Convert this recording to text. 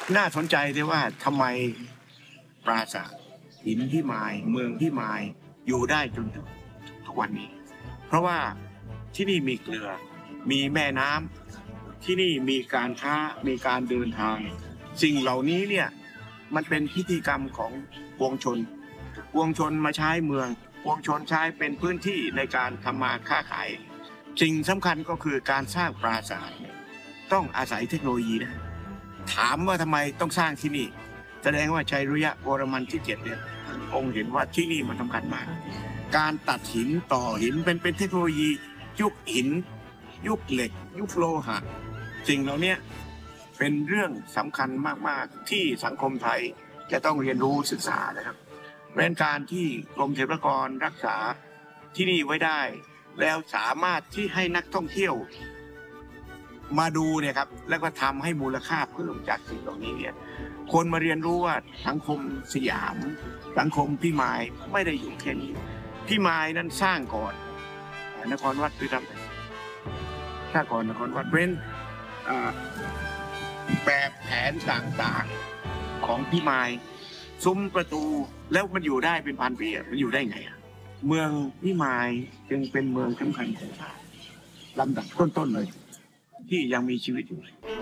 น่าสนใจที่ว่าทำไมปราสาทหินพิมายเมืองพิมายอยู่ได้จนถึงทุกวันนี้เพราะว่าที่นี่มีเกลือมีแม่น้ำที่นี่มีการค้ามีการเดินทางสิ่งเหล่านี้เนี่ยมันเป็นพิธีกรรมของปวงชนมาใช้เมืองปวงชนใช้เป็นพื้นที่ในการทำมาค้าขายสิ่งสำคัญก็คือการสร้างปราสาทต้องอาศัยเทคโนโลยีนะถามว่าทำไมต้องสร้างที่นี่แสดงว่าชัยรุยะวรมันที่ 7เนี่ยองค์เห็นว่าที่นี่มันสำคัญมากการตัดหินต่อหินเป็นเทคโนโลยียุคหินยุคเหล็กยุคโลหะสิ่งเหล่านี้เป็นเรื่องสำคัญมากๆที่สังคมไทยจะต้องเรียนรู้ศึกษานะครับเป็นการที่กรมศิลปากรรักษาที่นี่ไว้ได้แล้วสามารถที่ให้นักท่องเที่ยวมาดูเนี่ยครับแล้วก็ทำให้มูลค่าเพิ่มจากสิ่งเหล่านี้เนี่ยคนมาเรียนรู้ว่าสังคมสยามสังคมพิมายไม่ได้อยู่แค่นี้พิมายนั้นสร้างก่อนนครวัดด้วยครับสร้างก่อนนครวัดเป็นแบบแผนต่างๆของพิมายซุ้มประตูแล้วมันอยู่ได้เป็นพันปีมันอยู่ได้ไงเมืองพิมายจึงเป็นเมืองสำคัญของชาติลำดับต้นๆเลยที่ยังมีชีวิตอยู่